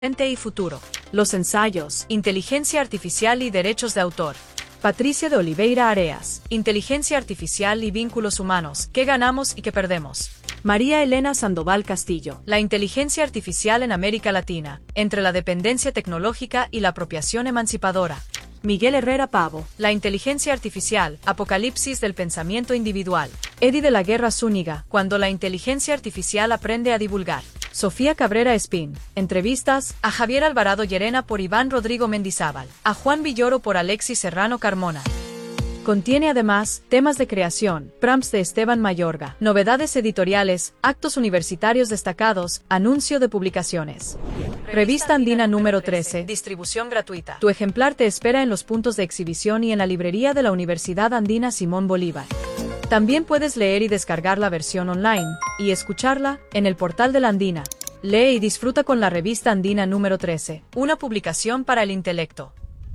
Presente y futuro. Los ensayos, inteligencia artificial y derechos de autor. Patricia de Oliveira Areas. Inteligencia artificial y vínculos humanos. ¿Qué ganamos y qué perdemos? María Elena Sandoval Castillo. La inteligencia artificial en América Latina, entre la dependencia tecnológica y la apropiación emancipadora. Miguel Herrera Pavo. La inteligencia artificial, apocalipsis del pensamiento individual. Eddie de la Guerra Zúñiga. Cuando la inteligencia artificial aprende a divulgar. Sofía Cabrera Espín. Entrevistas a Javier Alvarado Llerena por Iván Rodrigo Mendizábal. A Juan Villoro por Alexis Serrano Carmona. Contiene además temas de creación, prompts de Esteban Mayorga, novedades editoriales, actos universitarios destacados, anuncio de publicaciones. Revista Andina número 13. Distribución gratuita. Tu ejemplar te espera en los puntos de exhibición y en la librería de la Universidad Andina Simón Bolívar. También puedes leer y descargar la versión online, y escucharla, en el portal de la Andina. Lee y disfruta con la Revista Andina número 13, una publicación para el intelecto.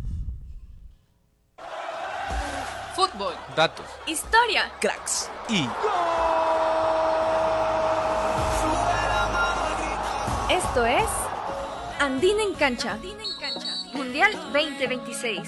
Fútbol, datos, historia, cracks y... Esto es Andina en Cancha, Mundial 2026.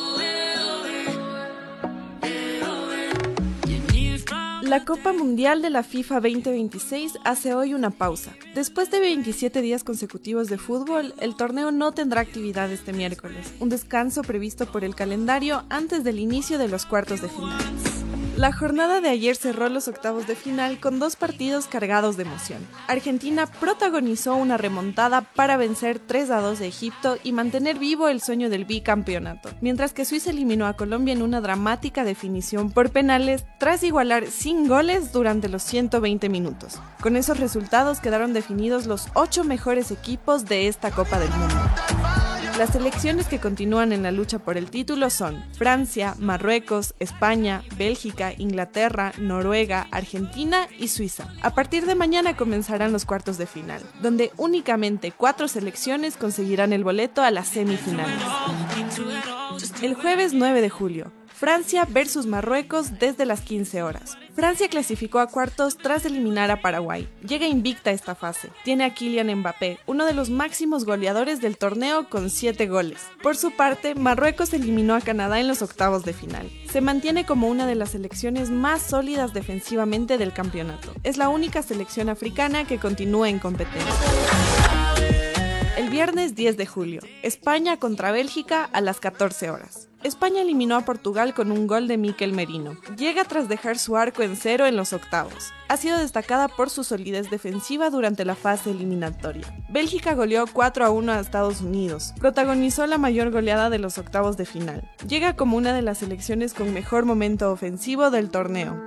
La Copa Mundial de la FIFA 2026 hace hoy una pausa. Después de 27 días consecutivos de fútbol, el torneo no tendrá actividad este miércoles, un descanso previsto por el calendario antes del inicio de los cuartos de final. La jornada de ayer cerró los octavos de final con dos partidos cargados de emoción. Argentina protagonizó una remontada para vencer 3-2 a Egipto y mantener vivo el sueño del bicampeonato, mientras que Suiza eliminó a Colombia en una dramática definición por penales tras igualar sin goles durante los 120 minutos. Con esos resultados quedaron definidos los 8 mejores equipos de esta Copa del Mundo. Las selecciones que continúan en la lucha por el título son Francia, Marruecos, España, Bélgica, Inglaterra, Noruega, Argentina y Suiza. A partir de mañana comenzarán los cuartos de final, donde únicamente 4 selecciones conseguirán el boleto a las semifinales. El jueves 9 de julio, Francia versus Marruecos desde las 15 horas. Francia clasificó a cuartos tras eliminar a Paraguay. Llega invicta a esta fase. Tiene a Kylian Mbappé, uno de los máximos goleadores del torneo con 7 goles. Por su parte, Marruecos eliminó a Canadá en los octavos de final. Se mantiene como una de las selecciones más sólidas defensivamente del campeonato. Es la única selección africana que continúa en competencia. El viernes 10 de julio, España contra Bélgica a las 14 horas. España eliminó a Portugal con un gol de Mikel Merino. Llega tras dejar su arco en cero en los octavos. Ha sido destacada por su solidez defensiva durante la fase eliminatoria. Bélgica goleó 4-1 a Estados Unidos. Protagonizó la mayor goleada de los octavos de final. Llega como una de las selecciones con mejor momento ofensivo del torneo.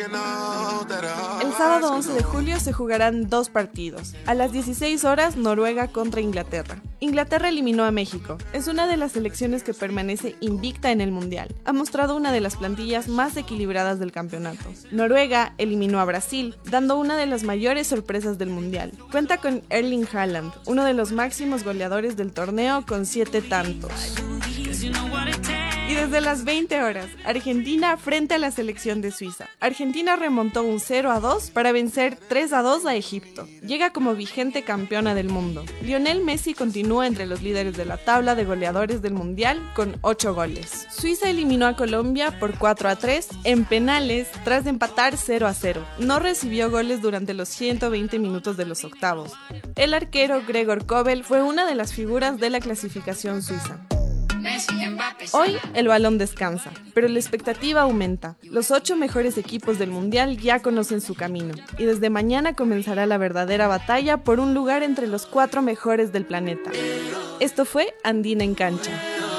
El sábado 11 de julio se jugarán 2 partidos. A las 16 horas, Noruega contra Inglaterra. Inglaterra eliminó a México. Es una de las selecciones que permanece invicta en el Mundial. Ha mostrado una de las plantillas más equilibradas del campeonato. Noruega eliminó a Brasil, dando una de las mayores sorpresas del Mundial. Cuenta con Erling Haaland, uno de los máximos goleadores del torneo con 7 tantos. Y desde las 20 horas, Argentina frente a la selección de Suiza. Argentina remontó un 0-2 para vencer 3-2 a Egipto. Llega como vigente campeona del mundo. Lionel Messi continúa entre los líderes de la tabla de goleadores del Mundial con 8 goles. Suiza eliminó a Colombia por 4-3 en penales tras empatar 0-0. No recibió goles durante los 120 minutos de los octavos. El arquero Gregor Kobel fue una de las figuras de la clasificación suiza. Hoy el balón descansa, pero la expectativa aumenta. Los 8 mejores equipos del Mundial ya conocen su camino, y desde mañana comenzará la verdadera batalla por un lugar entre los 4 mejores del planeta. Esto fue Andina en Cancha.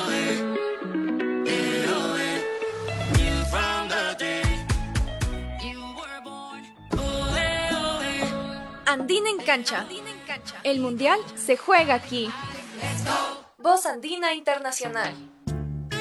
Andina en Cancha. El Mundial se juega aquí. Voz Andina Internacional.